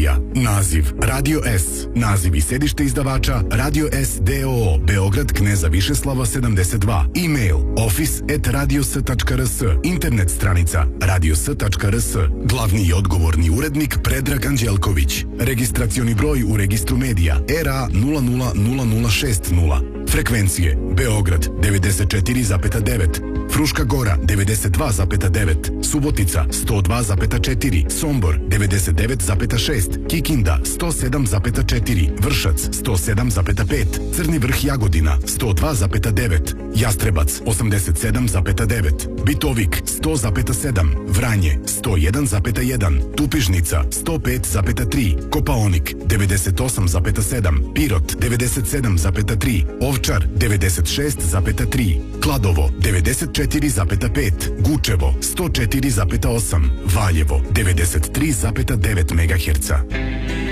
emisija. Naziv Radio S. Naziv i sedište izdavača Radio S d.o.o. Beograd Kneza Višeslava 72. E-mail office@radios.rs. Internet stranica radios.rs. Glavni i odgovorni urednik Predrag Anđelković. Registracioni broj u registru medija RA 000060. Frekvencije Beograd 94,9, Fruška Gora 92,9, Subotica 102,4, Sombor 99,6, Kikinda 107,4, Vršac 107,5, Crni Vrh Jagodina 102,9, Jastrebac 87,9, Bitovik 100,7, Vranje 101,1, Tupižnica 105,3, Kopaonik 98,7, Pirot 97,3, Ovčar 96,3, Kladovo 94,5, Gučevo 104,8, Valjevo 93,9 MHz.